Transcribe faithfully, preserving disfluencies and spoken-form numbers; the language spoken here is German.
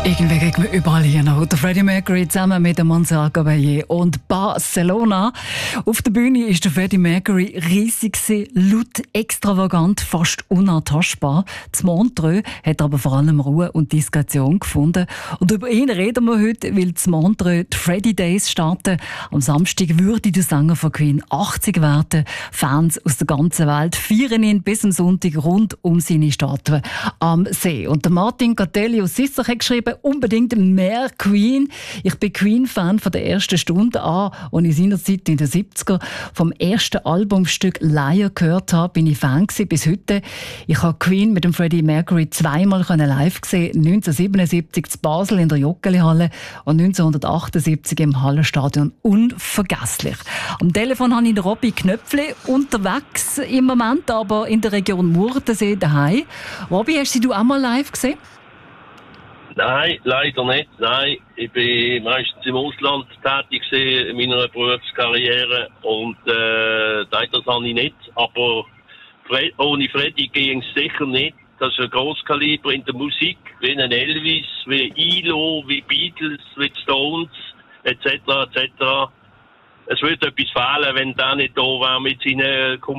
Irgendwie kriegen wir überall hier noch. Der Freddie Mercury zusammen mit dem Montserrat Caballé und Barcelona. Auf der Bühne ist der Freddie Mercury riesig, laut, extravagant, fast unantastbar. Das Montreux hat aber vor allem Ruhe und Diskretion gefunden. Und über ihn reden wir heute, weil das Montreux die Freddie Days starten. Am Samstag würde der Sänger von Queen achtzig werden. Fans aus der ganzen Welt feiern ihn bis am Sonntag rund um seine Statue am See. Und der Martin Catelli aus Sissach hat geschrieben, unbedingt mehr Queen. Ich bin Queen-Fan von der ersten Stunde an, und in seiner Zeit in den siebziger vom ersten Albumstück Liar gehört habe, bin ich Fan gewesen, bis heute. Ich habe Queen mit dem Freddie Mercury zweimal live gesehen, neunzehnhundertsiebenundsiebzig in Basel in der Joggeli-Halle und neunzehnhundertachtundsiebzig im Hallenstadion. Unvergesslich. Am Telefon habe ich den Robby Knöpfli, unterwegs im Moment, aber in der Region Murtensee daheim. Robby, hast du auch mal live gesehen? Nein, leider nicht. Nein, ich bin meistens im Ausland tätig in meiner Berufskarriere und äh, das habe ich nicht. Aber Fred, ohne Freddy ging es sicher nicht. Das ist ein Grosskaliber in der Musik, wie ein Elvis, wie I L O, wie Beatles, wie Stones et cetera et cetera. Es würde etwas fehlen, wenn der nicht da wäre mit seinen Komponisten.